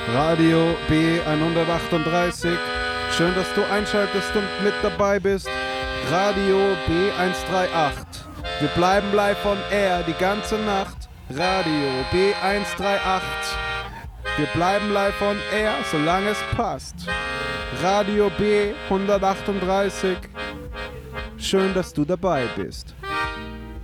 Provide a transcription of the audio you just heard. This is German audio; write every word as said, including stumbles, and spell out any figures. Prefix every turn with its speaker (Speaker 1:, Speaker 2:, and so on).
Speaker 1: Radio B hundertachtunddreißig. Schön, dass du einschaltest und mit dabei bist. Radio B hundertachtunddreißig. Wir bleiben live on air die ganze Nacht. Radio B hundertachtunddreißig. Wir bleiben live on air, solange es passt. Radio B hundertachtunddreißig. Schön, dass du dabei bist.